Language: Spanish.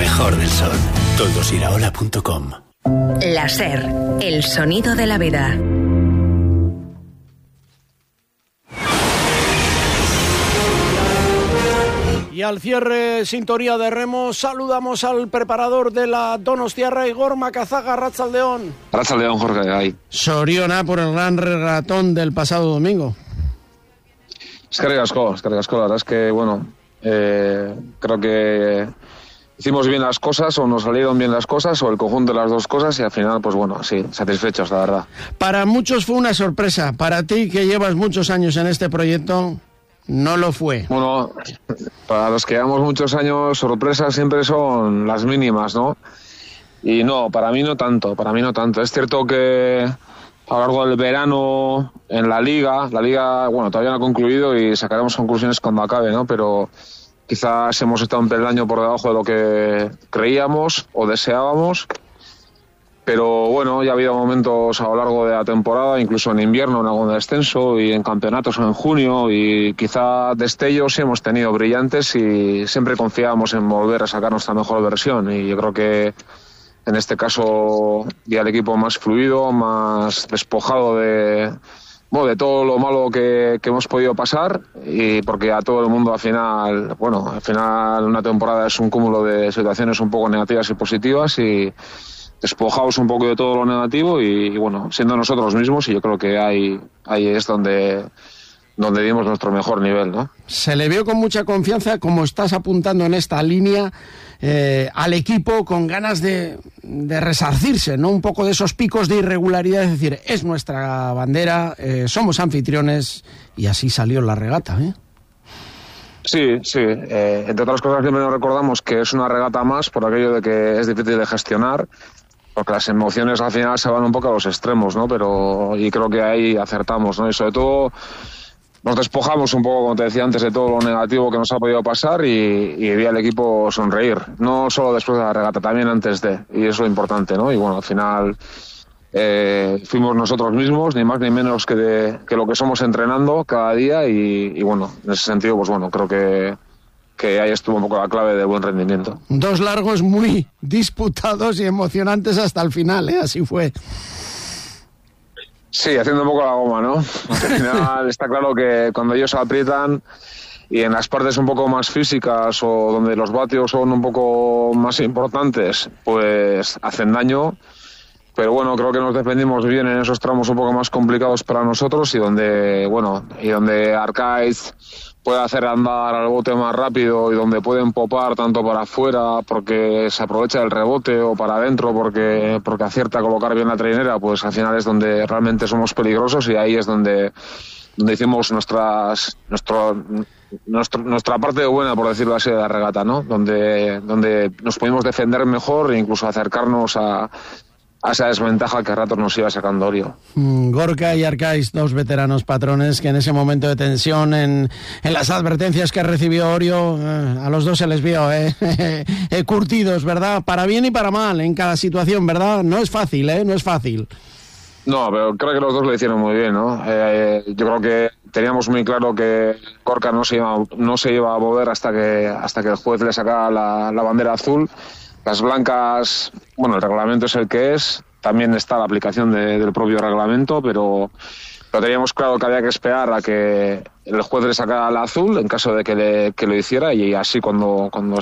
mejor del sol. Toldosiraola.com. La SER, el sonido de la vida. Y al cierre, sintonía de remo, saludamos al preparador de la Donostiarra, Igor Macazaga. Arratsaldeon. Arratsaldeon, Jorge. Ahí. Soriona por el gran regatón del pasado domingo. Eskerrik asko. La verdad es que, bueno, creo que hicimos bien las cosas, o nos salieron bien las cosas, o el conjunto de las dos cosas, y al final, pues bueno, sí, satisfechos, la verdad. Para muchos fue una sorpresa. Para ti, que llevas muchos años en este proyecto, no lo fue. Bueno, para los que llevamos muchos años, sorpresas siempre son las mínimas, ¿no? Y no, para mí no tanto. Es cierto que a lo largo del verano en la liga, bueno, todavía no ha concluido y sacaremos conclusiones cuando acabe, ¿no? Pero quizás hemos estado un peldaño por debajo de lo que creíamos o deseábamos. Pero bueno, ya ha habido momentos a lo largo de la temporada, incluso en invierno, en algún descenso y en campeonatos en junio, y quizá destellos sí hemos tenido brillantes y siempre confiábamos en volver a sacar nuestra mejor versión. Y yo creo que en este caso ya el equipo más fluido, más despojado de todo lo malo que hemos podido pasar, y porque a todo el mundo al final una temporada es un cúmulo de situaciones un poco negativas y positivas, y despojados un poco de todo lo negativo y bueno, siendo nosotros mismos, y yo creo que ahí es donde dimos nuestro mejor nivel, ¿no? Se le vio con mucha confianza, como estás apuntando en esta línea, al equipo con ganas de resarcirse, ¿no? Un poco de esos picos de irregularidad, es decir, es nuestra bandera, somos anfitriones, y así salió la regata, ¿eh? Sí. Entre otras cosas, siempre nos recordamos que es una regata más por aquello de que es difícil de gestionar, porque las emociones al final se van un poco a los extremos, ¿no? Y creo que ahí acertamos, ¿no? Y sobre todo nos despojamos un poco, como te decía antes, de todo lo negativo que nos ha podido pasar, y vi al equipo sonreír, no solo después de la regata, también antes de, y eso es lo importante, ¿no? Y bueno, al final fuimos nosotros mismos, ni más ni menos que lo que somos entrenando cada día, y bueno, en ese sentido, pues bueno, creo que ahí estuvo un poco la clave del buen rendimiento. Dos largos muy disputados y emocionantes hasta el final, ¿eh? Así fue. Sí, haciendo un poco la goma, ¿no? Al final está claro que cuando ellos aprietan, y en las partes un poco más físicas o donde los vatios son un poco más importantes, pues hacen daño. Pero bueno, creo que nos defendimos bien en esos tramos un poco más complicados para nosotros, y donde Arcaiz puede hacer andar al bote más rápido, y donde pueden popar tanto para afuera porque se aprovecha del rebote, o para adentro porque acierta a colocar bien la trainera, pues al final es donde realmente somos peligrosos, y ahí es donde hicimos nuestra parte buena, por decirlo así, de la regata, ¿no? Donde nos pudimos defender mejor e incluso acercarnos a esa desventaja que a ratos nos iba sacando Orio. Gorka y Arcaiz, dos veteranos patrones que en ese momento de tensión, en las advertencias que recibió Orio, a los dos se les vio curtidos, ¿verdad? Para bien y para mal en cada situación, ¿verdad? No es fácil, no es fácil. No, pero creo que los dos lo hicieron muy bien, ¿no? Yo creo que teníamos muy claro que Gorka no se iba a mover hasta que el juez le sacara la bandera azul. Las blancas, bueno, el reglamento es el que es, también está la aplicación del propio reglamento, pero teníamos claro que había que esperar a que el juez le sacara la azul en caso de que lo hiciera, y así cuando